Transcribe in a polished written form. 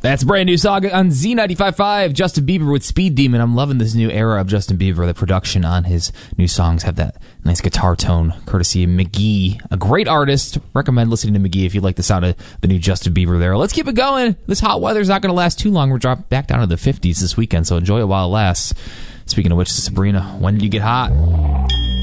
That's a brand new song on Z95.5. Justin Bieber with Speed Demon. I'm loving this new era of Justin Bieber. The production on his new songs have that nice guitar tone, courtesy of McGee, a great artist. Recommend listening to McGee if you like the sound of the new Justin Bieber there. Let's keep it going. This hot weather's not going to last too long. We're dropping back down to the 50s this weekend, so enjoy it while it lasts. Speaking of which, Sabrina, when did you get hot?